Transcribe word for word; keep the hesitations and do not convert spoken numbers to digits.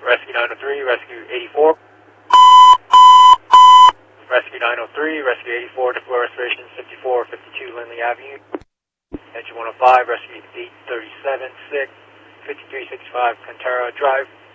Rescue nine oh three, Rescue eighty-four. Rescue nine oh three, Rescue eighty-four, deploy restoration fifty-four fifty-two Lindley Avenue. Engine one oh five, Rescue eight thirty-seven, six, fifty-three sixty-five Cantara Drive.